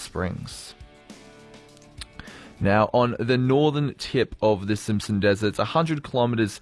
Springs. Now, on the northern tip of the Simpson Desert, it's 100 kilometres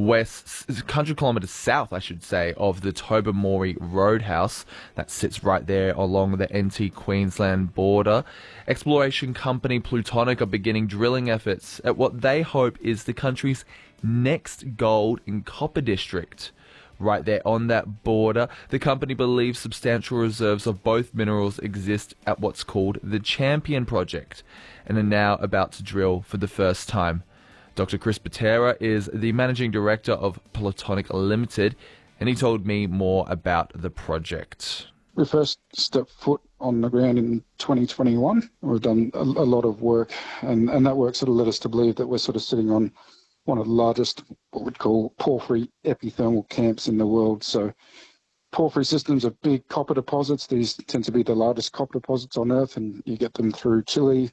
south, I should say, of the Tobermory Roadhouse that sits right there along the NT Queensland border. Exploration company Plutonic are beginning drilling efforts at what they hope is the country's next gold and copper district. Right there on that border, the company believes substantial reserves of both minerals exist at what's called the Champion Project and are now about to drill for the first time. Dr. Chris Patera is the managing director of Plutonic Limited, and he told me more about the project. We first stepped foot on the ground in 2021. We've done a lot of work, and that work sort of led us to believe that we're sort of sitting on one of the largest, what we'd call porphyry epithermal camps in the world. So porphyry systems are big copper deposits. These tend to be the largest copper deposits on Earth, and you get them through Chile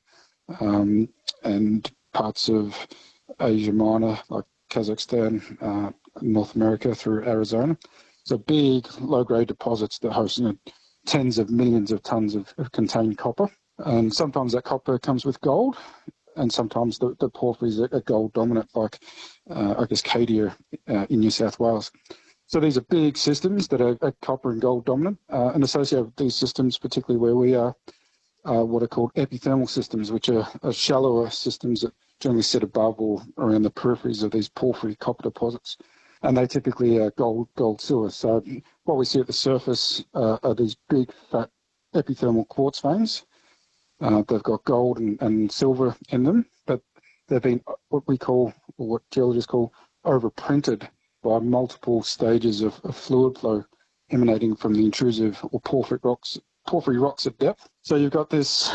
and parts of Asia Minor, like Kazakhstan, North America through Arizona. So big, low-grade deposits that host tens of millions of tons of contained copper. And sometimes that copper comes with gold, and sometimes the porphyries are gold dominant, like Cadia in New South Wales. So these are big systems that are copper and gold dominant, and associated with these systems, particularly where we are, what are called epithermal systems, which are shallower systems that generally sit above or around the peripheries of these porphyry copper deposits. And they typically are gold silver. So what we see at the surface are these big, fat epithermal quartz veins. They've got gold and silver in them, but they've been what we call, or what geologists call, overprinted by multiple stages of fluid flow emanating from the intrusive or porphyry rocks at depth. So you've got this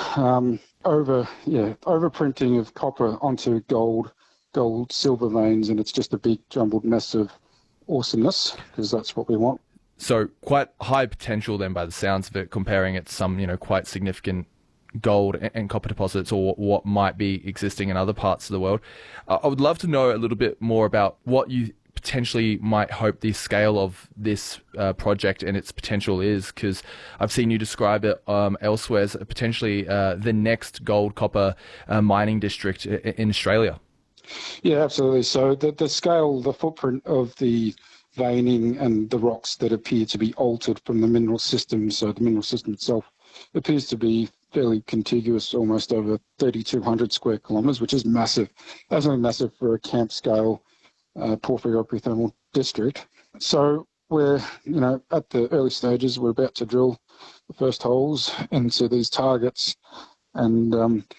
overprinting of copper onto gold silver veins, and it's just a big jumbled mess of awesomeness, because that's what we want. So quite high potential then, by the sounds of it, comparing it to some quite significant gold and copper deposits, or what might be existing in other parts of the world. I would love to know a little bit more about what you potentially might hope the scale of this project and its potential is, because I've seen you describe it elsewhere as potentially the next gold copper mining district in Australia. Yeah, absolutely. So the scale, the footprint of the veining and the rocks that appear to be altered from the mineral system, so the mineral system itself appears to be fairly contiguous, almost over 3,200 square kilometres, which is massive. Absolutely massive for a camp scale porphyry epithermal district. So we're, at the early stages. We're about to drill the first holes into these targets, and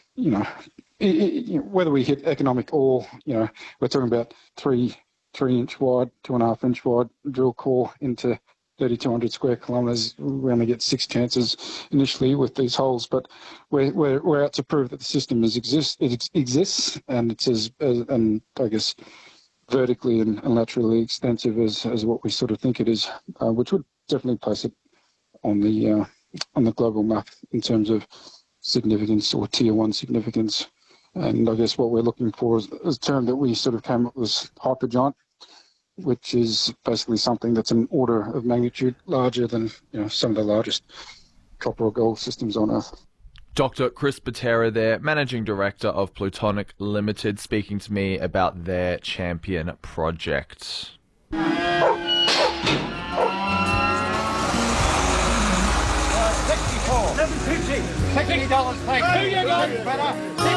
whether we hit economic ore, we're talking about 3-inch wide, 2.5-inch wide drill core into 3,200 square kilometres. We only get 6 chances initially with these holes, but we're out to prove that the system exists, and it's as I guess vertically and laterally extensive as what we sort of think it is, which would definitely place it on the global map in terms of significance, or tier 1 significance. And I guess what we're looking for is a term that we sort of came up with, hypergiant, which is basically something that's an order of magnitude larger than some of the largest copper or gold systems on Earth. Dr. Chris Patera there, Managing Director of Plutonic Limited, speaking to me about their Champion project. 64. $7.50. $60, thank you. You guys better.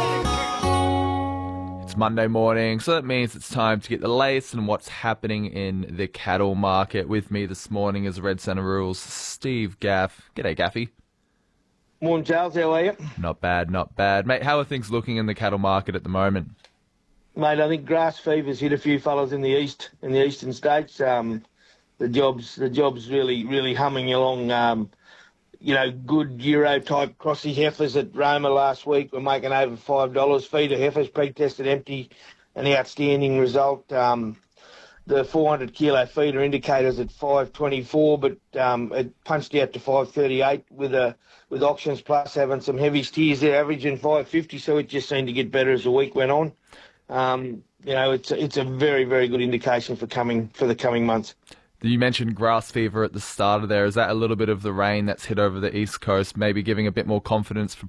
It's Monday morning, so that means it's time to get the latest on what's happening in the cattle market. With me this morning is Red Centre Rules Steve Gaff. G'day, Gaffy. Morning, Charles. How are you? Not bad, not bad. Mate, how are things looking in the cattle market at the moment? Mate, I think grass fever's hit a few fellas in the eastern states. The job's really humming along. Good Euro-type crossy heifers at Roma last week were making over $5. Feeder heifers, pre-tested empty, an outstanding result. The 400-kilo feeder indicators at 5.24, but it punched out to 5.38 with auctions plus having some heavy steers there, averaging 5.50. So it just seemed to get better as the week went on. It's a very, very good indication for the coming months. You mentioned grass fever at the start of there. Is that a little bit of the rain that's hit over the East Coast, maybe giving a bit more confidence for